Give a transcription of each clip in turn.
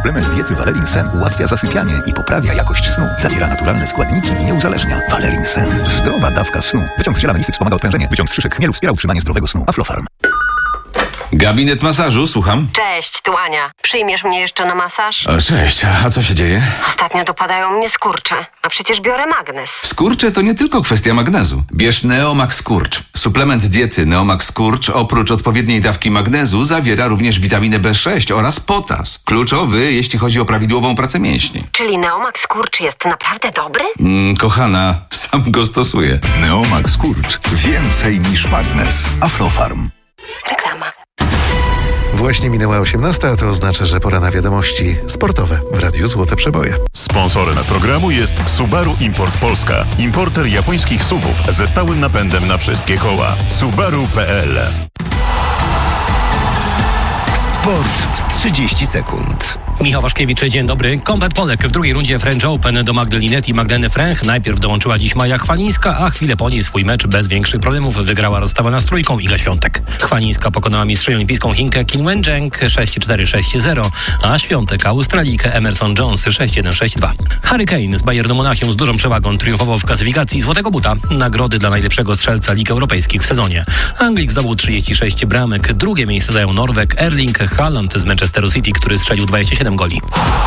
Suplement diety Valerin Sen ułatwia zasypianie i poprawia jakość snu. Zawiera naturalne składniki i nie uzależnia. Valerin Sen. Zdrowa dawka snu. Wyciąg z ziela melisy wspomaga odprężenie. Wyciąg z szyszek chmielu wspiera utrzymanie zdrowego snu. Aflofarm. Gabinet masażu, słucham. Cześć, tu Ania. Przyjmiesz mnie jeszcze na masaż? O, cześć, a co się dzieje? Ostatnio dopadają mnie skurcze, a przecież biorę magnez. Skurcze to nie tylko kwestia magnezu. Bierz Neomax Skurcz. Suplement diety Neomax Skurcz oprócz odpowiedniej dawki magnezu zawiera również witaminę B6 oraz potas. Kluczowy, jeśli chodzi o prawidłową pracę mięśni. Czyli Neomax Skurcz jest naprawdę dobry? Kochana, sam go stosuję. Neomax Skurcz. Więcej niż magnez. Aflofarm. Reklama. Właśnie minęła 18, a to oznacza, że pora na wiadomości sportowe w Radiu Złote Przeboje. Sponsorem programu jest Subaru Import Polska. Importer japońskich SUV-ów ze stałym napędem na wszystkie koła. Subaru.pl. Sport w 30 sekund. Michał Waszkiewicz, dzień dobry. Komplet Polek w drugiej rundzie French Open do Magdy Linnet i Magdaleny Fręch. Najpierw dołączyła dziś Maja Chwalińska, a chwilę po niej swój mecz bez większych problemów wygrała rozstawana z trójką Iga Świątek. Chwalińska pokonała mistrzynię olimpijską Chinkę Qin Wenzheng 6-4, 6-0, a Świątek Australijkę Emerson Jones 6-1, 6-2. Harry Kane z Bayernu Monachium z dużą przewagą triumfował w klasyfikacji Złotego Buta, nagrody dla najlepszego strzelca lig europejskich w sezonie. Anglik zdobył 36 bramek, drugie miejsce zajął Norweg Erling Haaland z Manchesteru City, który strzelił 27 goli.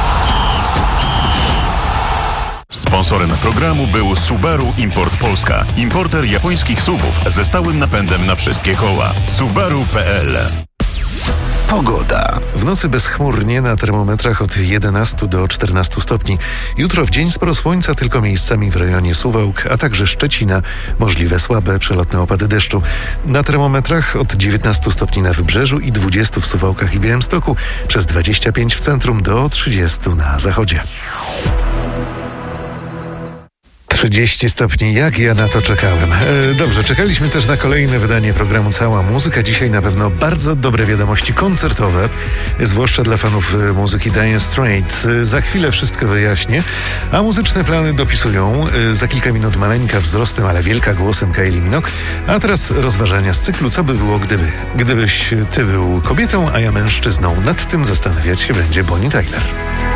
Sponsorem programu był Subaru Import Polska. Importer japońskich SUV-ów ze stałym napędem na wszystkie koła. Subaru.pl. Pogoda. W nocy bezchmurnie, na termometrach od 11 do 14 stopni. Jutro w dzień sporo słońca, tylko miejscami w rejonie Suwałk, a także Szczecina. Możliwe słabe, przelotne opady deszczu. Na termometrach od 19 stopni na Wybrzeżu i 20 w Suwałkach i Białymstoku, przez 25 w centrum do 30 na zachodzie. 30 stopni, jak ja na to czekałem. Dobrze, czekaliśmy też na kolejne wydanie programu Cała Muzyka. Dzisiaj na pewno bardzo dobre wiadomości koncertowe, zwłaszcza dla fanów muzyki Dire Straits. Za chwilę wszystko wyjaśnię, a muzyczne plany dopisują za kilka minut maleńka wzrostem, ale wielka głosem Kylie Minogue. A teraz rozważania z cyklu Co by było gdyby? Gdybyś ty był kobietą, a ja mężczyzną. Nad tym zastanawiać się będzie Bonnie Tyler.